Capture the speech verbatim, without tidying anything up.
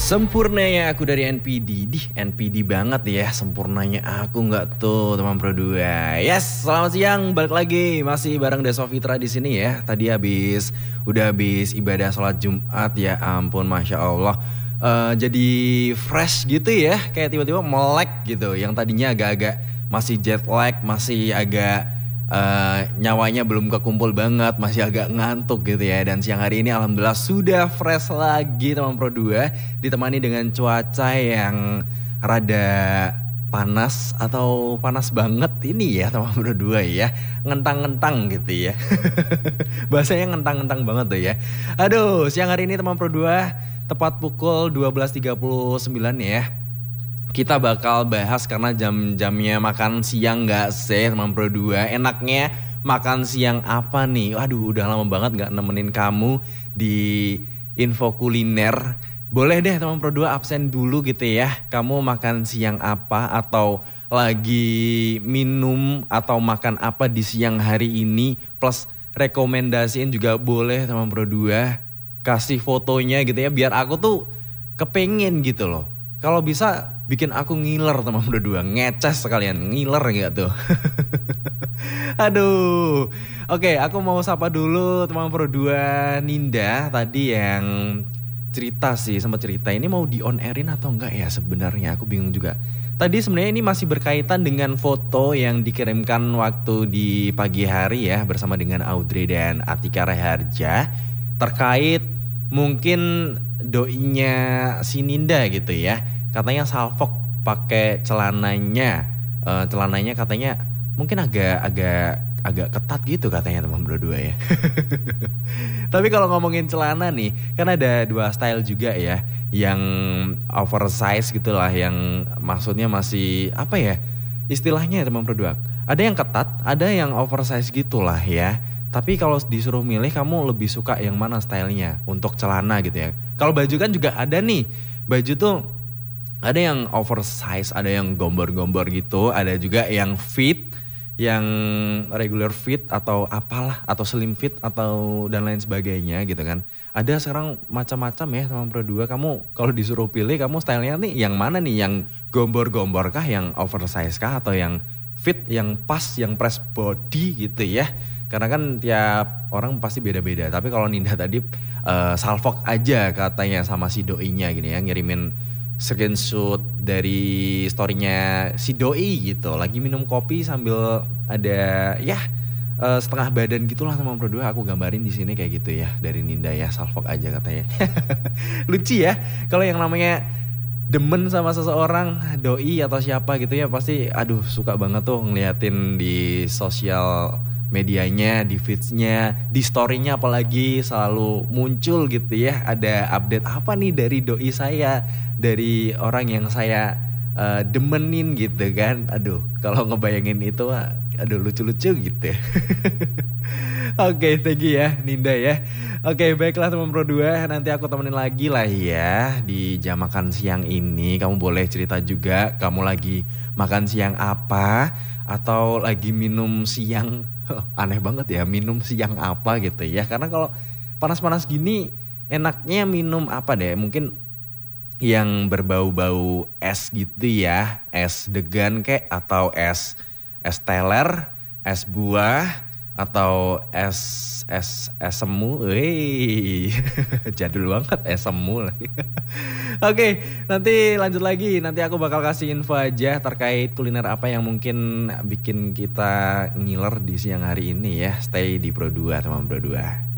Sempurnanya aku dari N P D. Dih, N P D banget ya. Sempurnanya aku nggak tuh, teman Pro dua. Yes, selamat siang. Balik lagi masih bareng Deso Fitra di sini ya. Tadi habis udah habis ibadah sholat Jumat ya. Ampun, Masya Allah. Uh, jadi fresh gitu ya. Kayak tiba-tiba melek gitu. Yang tadinya agak-agak masih jet lag, masih agak Uh, nyawanya belum kekumpul banget, masih agak ngantuk gitu ya. Dan siang hari ini alhamdulillah sudah fresh lagi teman Pro dua, ditemani dengan cuaca yang rada panas atau panas banget ini ya teman Pro dua ya. Ngentang-ngentang gitu ya. Bahasanya ngentang-ngentang banget tuh ya. Aduh, siang hari ini teman Pro dua tepat pukul dua belas tiga puluh sembilan ya. Kita bakal bahas karena jam-jamnya makan siang gak sih teman Pro dua. Enaknya makan siang apa nih? Waduh, udah lama banget gak nemenin kamu di info kuliner. Boleh deh teman Pro dua absen dulu gitu ya. Kamu makan siang apa atau lagi minum atau makan apa di siang hari ini. Plus rekomendasiin juga boleh teman Pro dua. Kasih fotonya gitu ya biar aku tuh kepengen gitu loh. Kalau bisa bikin aku ngiler teman Pro dua, ngeces sekalian, ngiler gak tuh? Aduh, oke aku mau sapa dulu teman Pro dua Ninda tadi yang cerita sih, sempat cerita ini mau di on airin atau enggak ya sebenarnya, aku bingung juga. Tadi sebenarnya ini masih berkaitan dengan foto yang dikirimkan waktu di pagi hari ya bersama dengan Audrey dan Atika Raharja terkait mungkin doinya si Ninda gitu ya. Katanya salfok pakai celananya, uh, celananya katanya mungkin agak agak agak ketat gitu katanya teman Pro dua ya. Tapi kalau ngomongin celana nih, kan ada dua style juga ya, yang oversize gitulah, yang maksudnya masih apa ya istilahnya teman Pro dua. Ada yang ketat, ada yang oversize gitulah ya. Tapi kalau disuruh milih kamu lebih suka yang mana stylenya untuk celana gitu ya. Kalau baju kan juga ada nih, baju tuh ada yang oversize, ada yang gombor-gombor gitu, ada juga yang fit, yang regular fit atau apalah, atau slim fit atau dan lain sebagainya gitu kan. Ada sekarang macam-macam ya teman Pro dua. Kamu kalau disuruh pilih kamu stylenya nih yang mana nih? Yang gombor-gombor kah, yang oversize kah, atau yang fit, yang pas, yang press body gitu ya. Karena kan tiap orang pasti beda-beda. Tapi kalau Ninda tadi uh, salfok aja katanya sama si doinya gini ya, ngirimin screenshot dari storynya si doi gitu, lagi minum kopi sambil ada ya uh, setengah badan gitulah teman Pro dua. Aku gambarin di sini kayak gitu ya dari Ninda ya, salfok aja katanya. Lucu ya kalau yang namanya demen sama seseorang, doi atau siapa gitu ya, pasti aduh suka banget tuh ngeliatin di sosial medianya, di feedsnya, di storynya apalagi selalu muncul gitu ya. Ada update apa nih dari doi saya, dari orang yang saya uh, demenin gitu kan. Aduh, kalau ngebayangin itu, aduh lucu-lucu gitu ya. Oke, okay, thank you ya Ninda ya. Oke, okay, baiklah teman Pro dua, nanti aku temenin lagi lah ya di jam makan siang ini. Kamu boleh cerita juga kamu lagi makan siang apa, atau lagi minum siang. Aneh banget ya minum siang apa gitu ya. Karena kalau panas-panas gini enaknya minum apa deh, mungkin yang berbau-bau es gitu ya, es degan kek, atau es es teler, es buah, atau es es es semu. Wih, jadul banget es semu. Oke, nanti lanjut lagi. Nanti aku bakal kasih info aja terkait kuliner apa yang mungkin bikin kita ngiler di siang hari ini ya. Stay di Pro dua teman Pro dua.